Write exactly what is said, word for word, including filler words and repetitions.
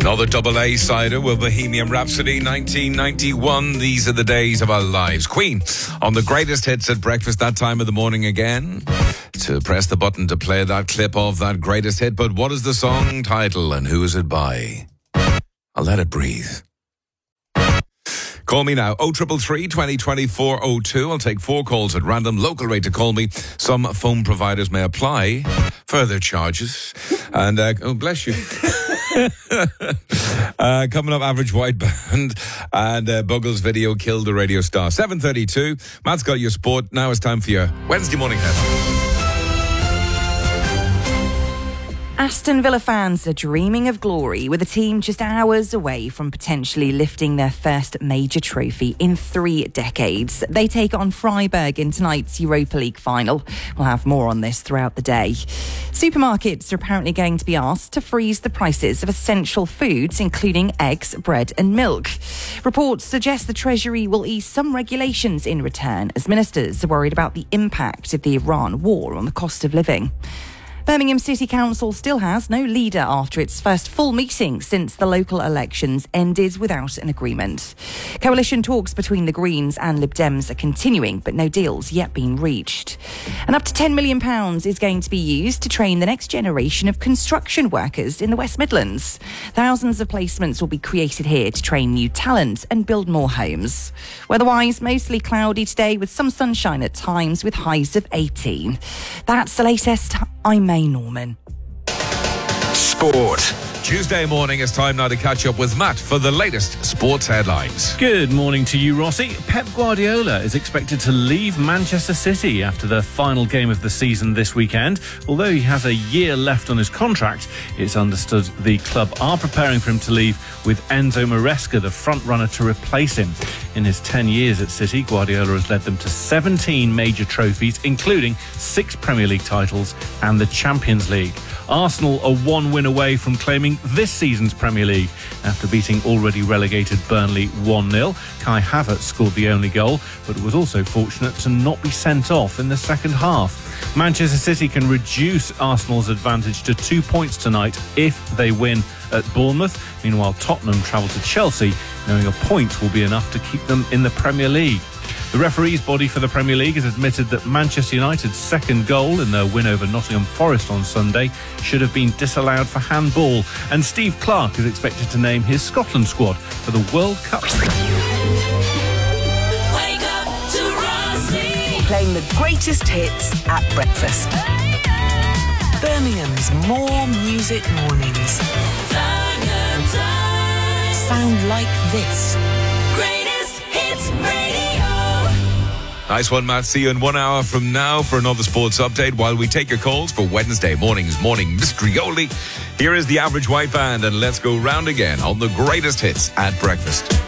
Another double A-sider with Bohemian Rhapsody, nineteen ninety-one. These are the days of our lives. Queen on the greatest hits at breakfast that time of the morning again. To press the button to play that clip of that greatest hit. But what is the song title and who is it by? I'll let it breathe. Call me now, oh three three, twenty, twenty-four oh two. I'll take four calls at random. Local rate to call me. Some phone providers may apply further charges. And, uh, oh, bless you. uh, coming up, Average White Band and uh, Buggles' video killed the radio star. seven thirty-two. Matt's got your sport. Now it's time for your Wednesday morning headline. Aston Villa fans are dreaming of glory with a team just hours away from potentially lifting their first major trophy in three decades. They take on Freiburg in tonight's Europa League final. We'll have more on this throughout the day. Supermarkets are apparently going to be asked to freeze the prices of essential foods, including eggs, bread and milk. Reports suggest the Treasury will ease some regulations in return, as ministers are worried about the impact of the Iran war on the cost of living. Birmingham City Council still has no leader after its first full meeting since the local elections ended without an agreement. Coalition talks between the Greens and Lib Dems are continuing, but no deal's yet been reached. And up to ten million pounds is going to be used to train the next generation of construction workers in the West Midlands. Thousands of placements will be created here to train new talent and build more homes. Weather-wise, mostly cloudy today with some sunshine at times with highs of eighteen. That's the latest. I'm May Norman. Sport. Tuesday morning, it's time now to catch up with Matt for the latest sports headlines. Good morning to you, Rossi. Pep Guardiola is expected to leave Manchester City after the final game of the season this weekend. Although he has a year left on his contract, it's understood the club are preparing for him to leave with Enzo Maresca, the front-runner, to replace him. In his ten years at City, Guardiola has led them to seventeen major trophies, including six Premier League titles and the Champions League. Arsenal are one win away from claiming this season's Premier League after beating already relegated Burnley one nil. Kai Havertz scored the only goal, but was also fortunate to not be sent off in the second half. Manchester City can reduce Arsenal's advantage to two points tonight if they win at Bournemouth. Meanwhile, Tottenham travel to Chelsea, knowing a point will be enough to keep them in the Premier League. The referees' body for the Premier League has admitted that Manchester United's second goal in their win over Nottingham Forest on Sunday should have been disallowed for handball. And Steve Clarke is expected to name his Scotland squad for the World Cup. Wake up to Rossi. Playing the greatest hits at breakfast. Birmingham's More Music Mornings. Sound like this. Greatest hits radio. Nice one, Matt. See you in one hour from now for another sports update while we take your calls for Wednesday morning's Morning Mystery. Here is the Average White Band, and let's go round again on the greatest hits at breakfast.